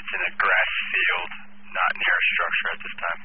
It's in a grass field, not near a structure at this time.